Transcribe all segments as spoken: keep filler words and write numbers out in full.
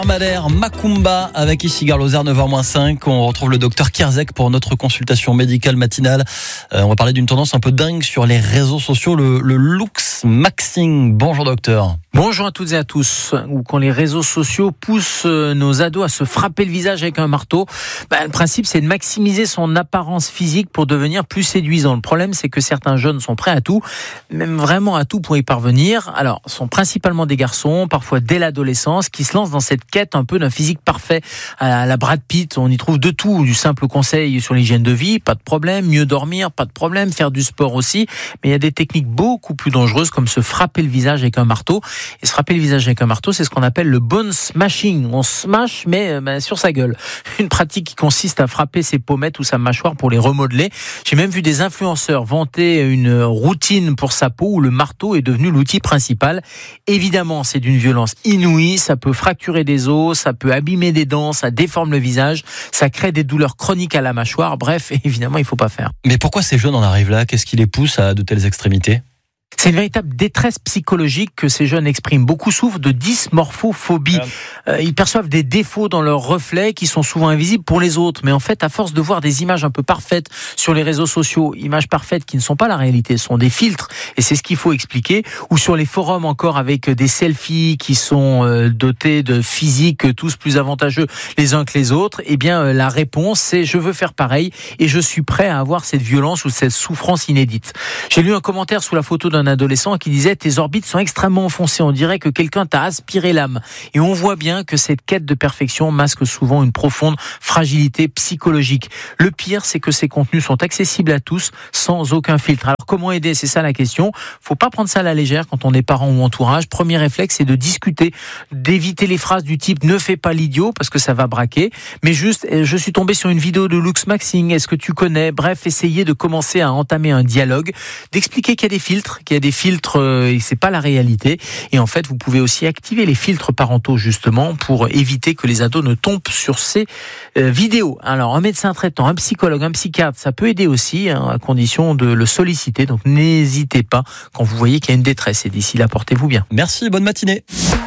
Madère, Macumba avec ici Gare Lozère, neuf heures moins cinq. On retrouve le docteur Kierzek pour notre consultation médicale matinale. Euh, on va parler d'une tendance un peu dingue sur les réseaux sociaux, le, le looks maxing. Bonjour docteur. Bonjour à toutes et à tous. Ou quand les réseaux sociaux poussent nos ados à se frapper le visage avec un marteau, bah, le principe c'est de maximiser son apparence physique pour devenir plus séduisant. Le problème c'est que certains jeunes sont prêts à tout, même vraiment à tout pour y parvenir. Alors, sont principalement des garçons, parfois dès l'adolescence, qui se lancent dans cette quête un peu d'un physique parfait à la Brad Pitt. On y trouve de tout, du simple conseil sur l'hygiène de vie, pas de problème, mieux dormir, pas de problème, faire du sport aussi, mais il y a des techniques beaucoup plus dangereuses comme se frapper le visage avec un marteau. Et se frapper le visage avec un marteau, c'est ce qu'on appelle le bone smashing. On smash mais ben, sur sa gueule. Une pratique qui consiste à frapper ses pommettes ou sa mâchoire pour les remodeler. J'ai même vu des influenceurs vanter une routine pour sa peau où le marteau est devenu l'outil principal. Évidemment, c'est d'une violence inouïe, ça peut fracturer des os, ça peut abîmer des dents, ça déforme le visage, ça crée des douleurs chroniques à la mâchoire. Bref, évidemment, il ne faut pas faire. Mais pourquoi ces jeunes en arrivent là ? Qu'est-ce qui les pousse à de telles extrémités ? C'est une véritable détresse psychologique que ces jeunes expriment. Beaucoup souffrent de dysmorphophobie. Euh, ils perçoivent des défauts dans leurs reflets qui sont souvent invisibles pour les autres. Mais en fait, à force de voir des images un peu parfaites sur les réseaux sociaux, images parfaites qui ne sont pas la réalité, ce sont des filtres, et c'est ce qu'il faut expliquer, ou sur les forums encore avec des selfies qui sont euh, dotés de physiques tous plus avantageux les uns que les autres, eh bien euh, la réponse c'est je veux faire pareil et je suis prêt à avoir cette violence ou cette souffrance inédite. J'ai lu un commentaire sous la photo d'un adolescent qui disait « Tes orbites sont extrêmement enfoncées, on dirait que quelqu'un t'a aspiré l'âme ». Et on voit bien que cette quête de perfection masque souvent une profonde fragilité psychologique. Le pire, c'est que ces contenus sont accessibles à tous, sans aucun filtre. Alors comment aider ? C'est ça la question. Faut pas prendre ça à la légère quand on est parent ou entourage. Premier réflexe, c'est de discuter, d'éviter les phrases du type « Ne fais pas l'idiot » parce que ça va braquer. Mais juste, je suis tombé sur une vidéo de looks maxing, est-ce que tu connais ? Bref, essayer de commencer à entamer un dialogue, d'expliquer qu'il y a des filtres, qu'il y a des filtres et c'est pas la réalité. Et en fait, vous pouvez aussi activer les filtres parentaux justement pour éviter que les ados ne tombent sur ces euh, vidéos. Alors, un médecin traitant, un psychologue, un psychiatre, ça peut aider aussi hein, à condition de le solliciter. Donc, n'hésitez pas quand vous voyez qu'il y a une détresse. Et d'ici là, portez-vous bien. Merci, bonne matinée.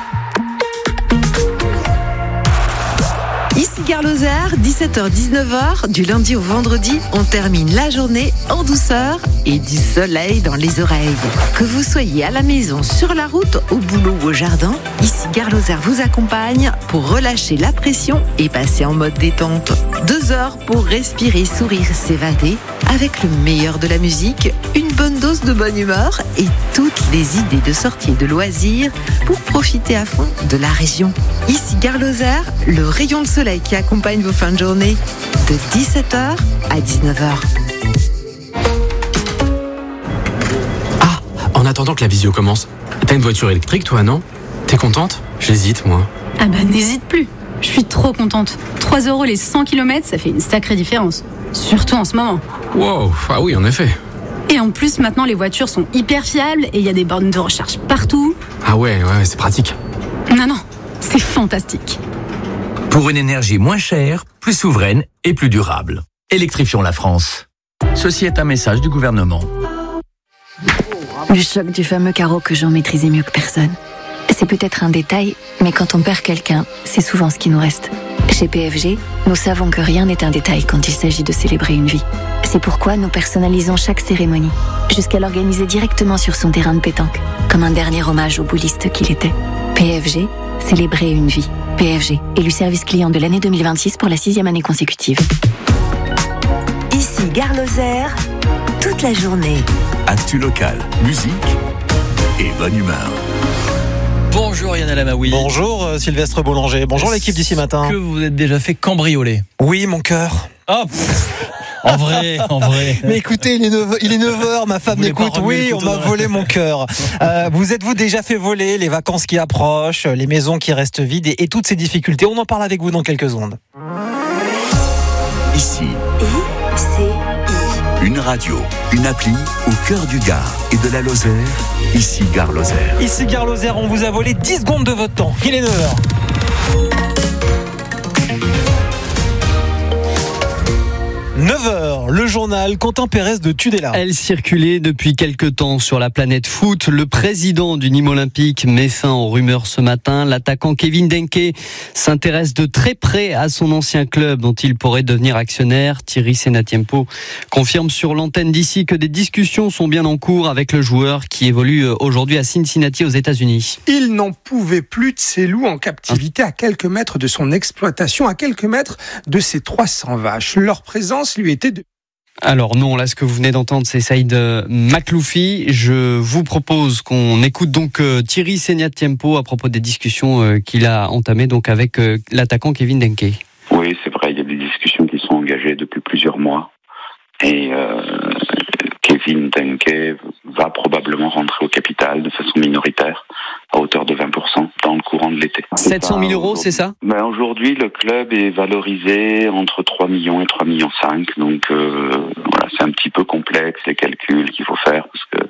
Ici Gare Lozère, dix-sept heures dix-neuf heures, du lundi au vendredi, on termine la journée en douceur et du soleil dans les oreilles. Que vous soyez à la maison, sur la route, au boulot ou au jardin, ici Gare Lozère vous accompagne pour relâcher la pression et passer en mode détente. Deux heures pour respirer, sourire, s'évader avec le meilleur de la musique, une bonne dose de bonne humeur et toutes les idées de sortie et de loisirs pour profiter à fond de la région. Ici Gare Lozère, le rayon de soleil qui accompagne vos fins de journée de dix-sept heures à dix-neuf heures. Ah, en attendant que la visio commence, t'as une voiture électrique toi, non ? T'es contente ? J'hésite moi. Ah bah n'hésite plus, je suis trop contente. trois euros les cent kilomètres, ça fait une sacrée différence. Surtout en ce moment. Wow, ah oui en effet. Et en plus maintenant les voitures sont hyper fiables et il y a des bornes de recharge partout. Ah ouais, ouais, c'est pratique. Non, non, c'est fantastique. Pour une énergie moins chère, plus souveraine et plus durable. Électrifions la France. Ceci est un message du gouvernement. Le choc du fameux carreau que Jean maîtrisait mieux que personne. C'est peut-être un détail, mais quand on perd quelqu'un, c'est souvent ce qui nous reste. Chez P F G, nous savons que rien n'est un détail quand il s'agit de célébrer une vie. C'est pourquoi nous personnalisons chaque cérémonie, jusqu'à l'organiser directement sur son terrain de pétanque, comme un dernier hommage au bouliste qu'il était. P F G, célébrer une vie. P F G, élu service client de l'année deux mille vingt-six pour la sixième année consécutive. Ici Gare Lozère, toute la journée. Actu local, musique et bonne humeur. Bonjour Yann Alamaoui. Bonjour euh, Sylvestre Boulanger. Bonjour Est-ce l'équipe d'ici matin. Que vous êtes déjà fait cambrioler ? Oui, mon cœur. Oh, en vrai, en vrai. Mais écoutez, il est neuf heures, il est neuf heures, ma femme m'écoute. Oui, on m'a volé mon cœur. Euh, vous êtes-vous déjà fait voler, les vacances qui approchent, les maisons qui restent vides et, et toutes ces difficultés ? On en parle avec vous dans quelques secondes. Ici, I C I. une radio, une appli au cœur du Gard et de la Lozère. Ici Gare Lozère. Ici Gare Lozère, on vous a volé dix secondes de votre temps. Il est neuf heures. neuf heures, Le journal, Quentin Pérez de Tudela. Elle circulait depuis quelque temps sur la planète foot. Le président du Nîmes Olympique met fin aux rumeurs ce matin. L'attaquant Kevin Denke s'intéresse de très près à son ancien club dont il pourrait devenir actionnaire. Thierry Senatiempo confirme sur l'antenne d'ici que des discussions sont bien en cours avec le joueur qui évolue aujourd'hui à Cincinnati aux États-Unis. Il n'en pouvait plus de ses loups en captivité à quelques mètres de son exploitation, à quelques mètres de ses trois cents vaches. Leur présence lui était de... Alors non, là ce que vous venez d'entendre c'est Saïd Makloufi. Je vous propose qu'on écoute donc Thierry Senatiempo à propos des discussions qu'il a entamées donc avec l'attaquant Kevin Denke. Oui, c'est vrai, il y a des discussions qui sont engagées depuis plusieurs mois et euh, Kevin Denke va probablement rentrer au capital de façon minoritaire à hauteur de vingt pour cent dans le courant de l'été. sept cent mille euros, c'est ça ? Ben aujourd'hui, le club est valorisé entre trois millions et trois virgule cinq millions. Donc euh, voilà, c'est un petit peu complexe les calculs qu'il faut faire parce que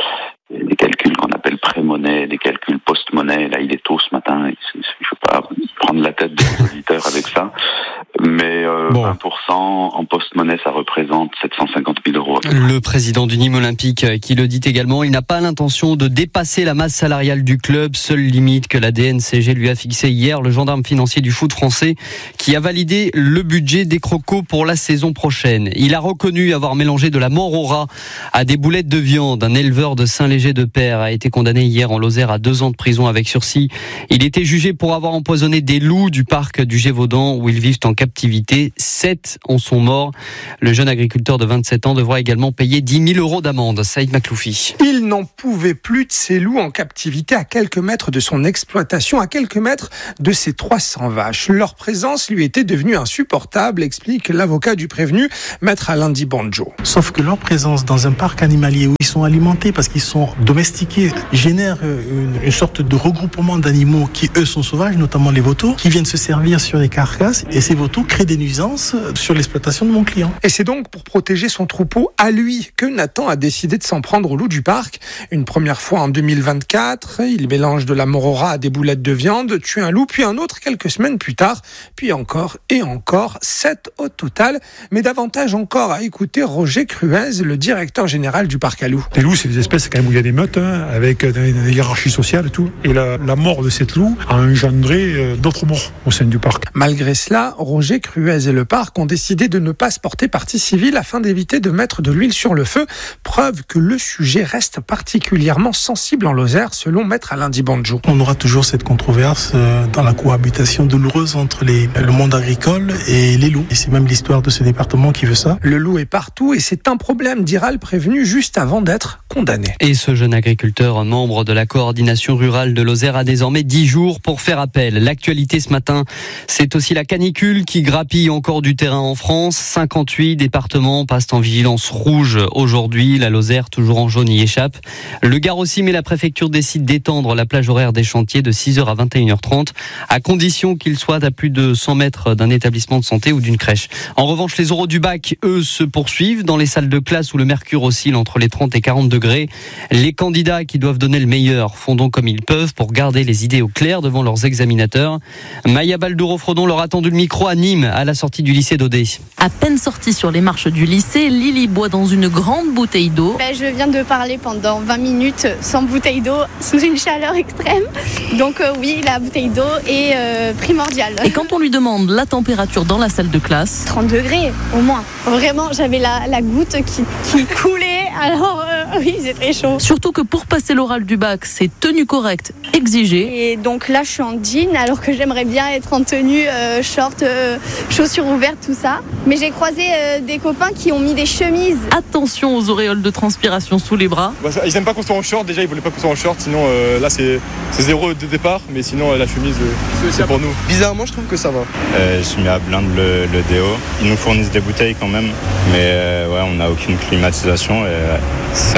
des calculs qu'on appelle pré-monnaie, des calculs post-monnaie. Là, il est tôt ce matin. Il ne faut pas prendre la tête des auditeurs avec ça. Mais euh, bon. vingt pour cent en post-monnaie, ça représente sept cent cinquante mille euros. Le président du Nîmes Olympique qui le dit également, il n'a pas l'intention de dépasser la masse salariale du club. Seule limite que la D N C G lui a fixée hier, le gendarme financier du foot français qui a validé le budget des Crocos pour la saison prochaine. Il a reconnu avoir mélangé de la mort au rat à des boulettes de viande. Un éleveur de Saint-Léger-de-Père a été condamné hier en Lozère à deux ans de prison avec sursis. Il était jugé pour avoir empoisonné des loups du parc du Gévaudan où ils vivent en captivité. Sept en sont morts. Le jeune agriculteur de vingt-sept ans devra également payer dix mille euros d'amende. Saïd Makloufi. Il n'en pouvait plus de ses loups en captivité à quelques mètres de son exploitation, à quelques mètres de ses trois cents vaches. Leur présence lui était devenue insupportable, explique l'avocat du prévenu, maître Alain Di Banjo. Sauf que leur présence dans un parc animalier où ils sont alimentés parce qu'ils sont domestiqués génère une, une sorte de regroupement d'animaux qui eux sont sauvages, notamment les vautours, qui viennent se servir sur les carcasses et ces vautours créent des nuisances sur l'exploitation de mon client. Et c'est donc pour protéger son troupeau à lui que Nathan a décidé de s'en prendre aux loups du parc. Une première fois en deux mille vingt-quatre, il mélange de la morora à des boulettes de viande, tue un loup puis un autre quelques semaines plus tard, puis encore et encore, sept au total, mais davantage encore à écouter Roger Cruez, le directeur général du parc à loups. Les loups, c'est des espèces quand même où il y a des meutes, hein, avec des, des hiérarchies sociales et tout. Et la, la mort de cette loup a engendré euh, d'autres morts au sein du parc. Malgré cela, Roger Cruez et le parc ont décidé de ne pas se porter partie civile afin d'éviter de mettre de l'huile sur le feu. Preuve que le sujet reste particulièrement sensible en Lozère, selon maître Alain Di Banjo. On aura toujours cette controverse euh, dans la cohabitation douloureuse entre les, le monde agricole et les loups. Et c'est même l'histoire de ce département qui veut ça. Le loup est partout et c'est un problème, dira le prévenu, juste avant d'être condamné. Et ce jeune agriculteur, membre de la coordination rurale de Lozère, a désormais dix jours pour faire appel. L'actualité ce matin, c'est aussi la canicule qui grappille encore du terrain en France. cinquante-huit départements passent en vigilance rouge aujourd'hui. La Lozère, toujours en jaune, y échappe. Le Gard aussi, mais la préfecture décide d'étendre la plage horaire des chantiers de six heures à vingt et une heures trente, à condition qu'ils soient à plus de cent mètres d'un établissement de santé ou d'une crèche. En revanche, les oraux du bac, eux, se poursuivent dans les salles de classe où le mercure oscille entre les trente et quarante degrés. Les candidats qui doivent donner le meilleur font donc comme ils peuvent pour garder les idées au clair devant leurs examinateurs. Maya Baldouro-Frodon leur a tendu le micro à Nîmes, à la sortie du lycée d'Odé. À peine sortie sur les marches du lycée, Lily boit dans une grande bouteille d'eau. Ben, je viens de parler pendant vingt minutes sans bouteille d'eau, sous une chaleur extrême. Donc euh, oui, la bouteille d'eau est euh, primordiale. Et quand on lui demande la température dans la salle de classe, trente degrés au moins. Vraiment, j'avais la, la goutte qui, qui coulait. Alors euh, oui, c'est très chaud. Surtout que pour passer l'oral du bac, c'est tenue correcte exigée. Et donc là, je suis en jean, alors que j'aimerais bien être en tenue euh, short, euh, chaussures ouvertes, tout ça. Mais j'ai croisé euh, des copains qui ont mis des chemises. Attention aux auréoles de transpiration sous les bras. Bah, ça, ils aiment pas qu'on soit en short. Déjà, ils voulaient pas qu'on soit en short. Sinon, euh, là, c'est, c'est zéro de départ. Mais sinon, euh, la chemise, euh, c'est pour nous. Bizarrement, je trouve que ça va. Euh, je suis mis à blinde le, le déo. Ils nous fournissent des bouteilles quand même. Mais euh, ouais, on n'a aucune climatisation. Et, euh, c'est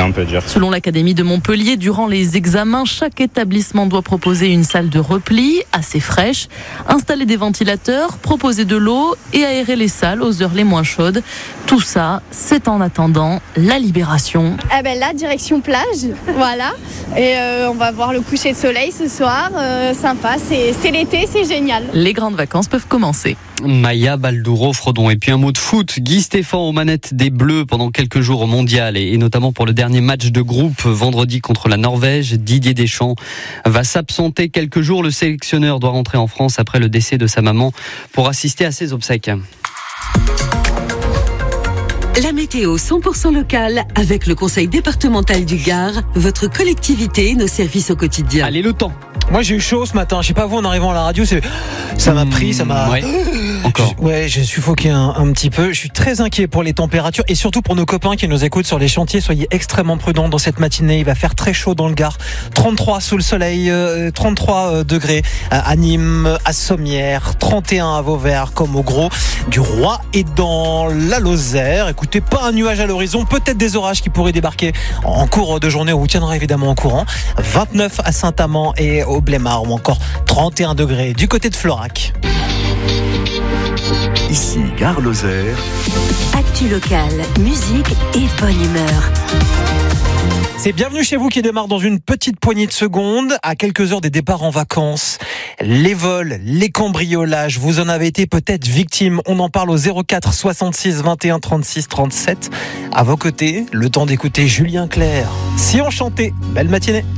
un peu dur. Selon l'Académie de Montpellier, durant les examens, chaque établissement doit proposer une salle de repli assez fraîche, installer des ventilateurs, proposer de l'eau et aérer les salles aux heures les moins chaudes. Tout ça, c'est en attendant la libération. Ah ben là, direction plage, voilà. Et euh, on va voir le coucher de soleil ce soir. Euh, sympa, c'est, c'est l'été, c'est génial. Les grandes vacances peuvent commencer. Maya Baldouro, Frodon. Et puis un mot de foot. Guy Stéphane aux manettes des Bleus pendant quelques jours au Mondial et notamment pour le dernier match de groupe vendredi contre la Norvège. Didier Deschamps va s'absenter quelques jours. Le sélectionneur doit rentrer en France après le décès de sa maman pour assister à ses obsèques. La météo cent pour cent locale avec le conseil départemental du Gard, votre collectivité et nos services au quotidien. Allez, le temps. Moi j'ai eu chaud ce matin, je sais pas vous en arrivant à la radio, c'est... ça m'a pris, ça m'a... Ouais. Encore. Je... Ouais, j'ai suffoqué un, un petit peu. Je suis très inquiet pour les températures et surtout pour nos copains qui nous écoutent sur les chantiers. Soyez extrêmement prudents dans cette matinée. Il va faire très chaud dans le Gard. trente-trois sous le soleil, euh, trente-trois degrés à Nîmes, à Sommières, trente et un à Vauvert comme au Gros du Roi et dans la Lozère. Écoutez, pas un nuage à l'horizon, peut-être des orages qui pourraient débarquer en cours de journée. On vous tiendra évidemment au courant. vingt-neuf à Saint-Amand et au Blémard ou encore trente et un degrés du côté de Florac. Ici Gare Lozère. Actu locale, musique et bonne humeur. C'est Bienvenue chez vous qui démarre dans une petite poignée de secondes, à quelques heures des départs en vacances. Les vols, les cambriolages, vous en avez été peut-être victime. On en parle au zéro quatre soixante-six vingt et un trente-six trente-sept. À vos côtés, le temps d'écouter Julien Clerc. Si on chantait, belle matinée.